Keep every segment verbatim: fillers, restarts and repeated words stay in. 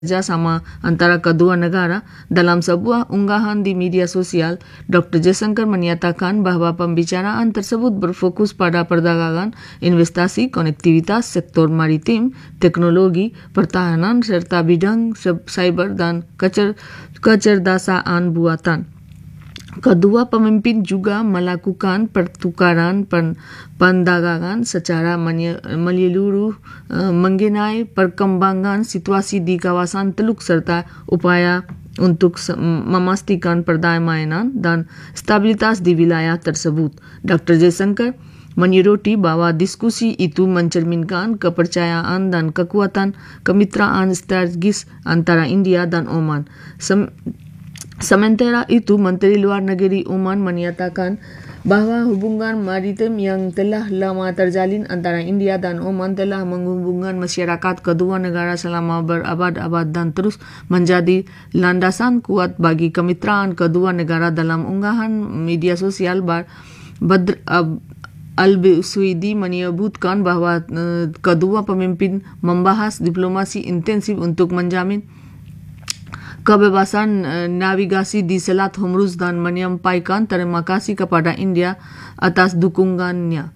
kerjasama antara kedua negara. Dalam sebuah unggahan di media sosial, Doktor Jaishankar menyatakan bahawa pembicaraan tersebut berfokus pada perdagangan, investasi, konektivitas, sektor maritim, teknologi, pertahanan serta bidang cyber dan kecer kecerdasaan buatan. Kedua pemimpin juga melakukan pertukaran pandangan secara menyeluruh uh, mengenai perkembangan situasi di kawasan Teluk serta upaya untuk memastikan perdamaian dan stabilitas di wilayah tersebut. Doktor Jaishankar menyoroti bahawa diskusi itu mencerminkan kepercayaan dan kekuatan kemitraan strategis antara India dan Oman. Sem Sementara itu, Menteri Luar Negeri Oman menyatakan bahawa hubungan maritim yang telah lama terjalin antara India dan Oman telah menghubungkan masyarakat kedua negara selama berabad-abad dan terus menjadi landasan kuat bagi kemitraan kedua negara. Dalam unggahan media sosial, Badr Al-Busaidi menyebutkan bahawa uh, kedua pemimpin membahas diplomasi intensif untuk menjamin kebebasan uh, navigasi di Selat Hormuz dan menyampaikan terima kasih kepada India atas dukungannya.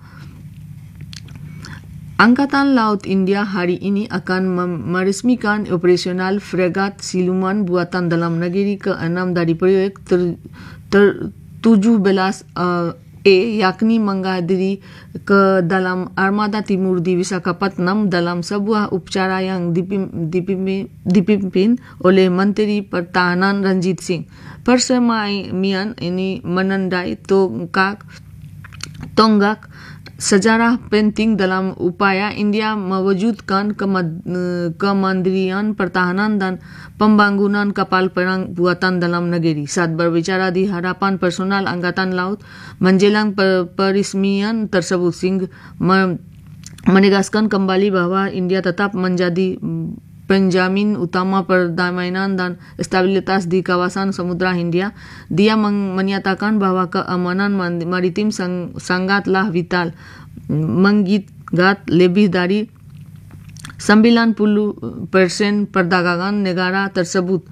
Angkatan Laut India hari ini akan meresmikan operasional fregat siluman buatan dalam negeri ke enam dari proyek ter, ter, tujuh belas uh, A, yakni menghadiri ke dalam Armada Timur di Visakhapatnam dalam sebuah upacara yang dipimpin, dipimpin, dipimpin oleh Menteri Pertahanan Ranjit Singh. Persemaian ini menandai tonggak, tonggak sejarah penting dalam upaya India mewujudkan kemandirian pertahanan dan pembangunan kapal perang buatan dalam negeri. Saat berbicara di hadapan personal Angkatan Laut menjelang peresmian tersebut, Singh menegaskan kembali bahawa India tetap menjadi penjamin utama perdamaian dan stabilitas di kawasan Samudra Hindia. Dia menyatakan bahawa keamanan maritim sang, sangatlah vital, menggigit lebih dari sembilan puluh persen perdagangan negara tersebut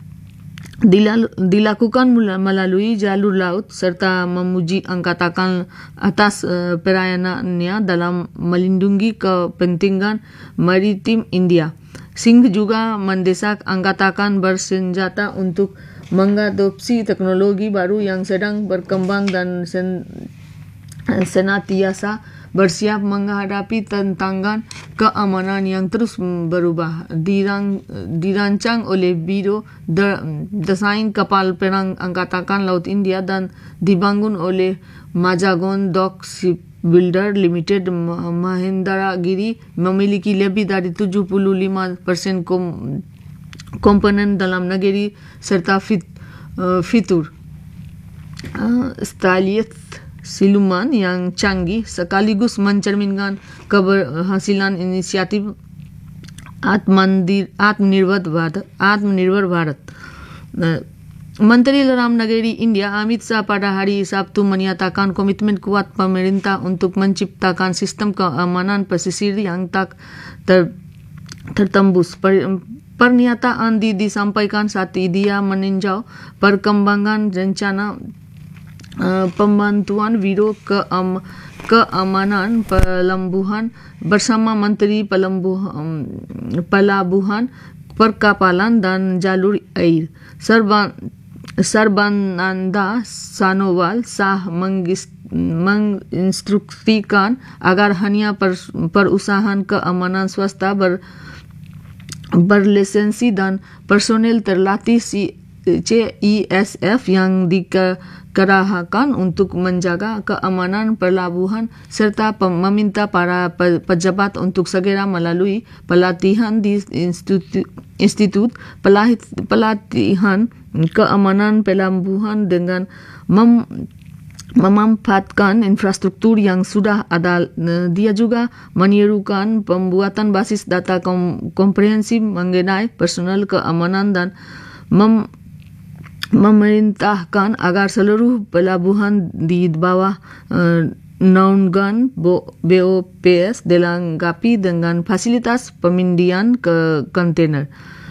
dilakukan melalui jalur laut, serta memuji Angkatan atas uh, perayaannya dalam melindungi kepentingan maritim India. Singh juga mendesak angkatan bersenjata untuk mengadopsi teknologi baru yang sedang berkembang dan sen senantiasa bersiap menghadapi tantangan keamanan yang terus berubah. Dirang, dirancang oleh Biro de, Desain Kapal Perang Angkatan Laut India dan dibangun oleh Mazagon Dock Shipbuilder Limited, Mahendra Giri memiliki lebih dari tujuh puluh lima persen kom, komponen dalam negeri serta fit, uh, fitur uh, stylist siluman yang canggih, sekaligus mencerminkan keberhasilan inisiatif Atmanirbhar Bharat. Atmanirbhar Bharat. Menteri Dalam Negeri India Amit Shah pada hari Sabtu menyatakan komitmen kuat pemerintah untuk menciptakan sistem keamanan pesisir yang tak ter, tertembus. Per, pernyataan di, disampaikan saat dia meninjau perkembangan rencana Uh, pembantuan Biro Keam, Keamanan Pelabuhan bersama Menteri Pelabuhan, um, Pelabuhan, Perkapalan dan Jalur Air. Serban, Sarbananda Sonowal Shah menginstruksikan agar hanya per, perusahaan keamanan swasta ber, berlisensi dan personel terlatih C I S F yang dikerahkan untuk menjaga keamanan pelabuhan serta meminta para pejabat untuk segera melalui pelatihan di Institut, Institut Pelatihan Keamanan Pelabuhan dengan mem, memanfaatkan infrastruktur yang sudah ada. Dia juga menyerukan pembuatan basis data kom, komprehensif mengenai personal keamanan dan mem, memerintahkan agar seluruh pelabuhan di bawah uh, naungan B O P S dilengkapi dengan fasilitas pemindahan ke kontainer.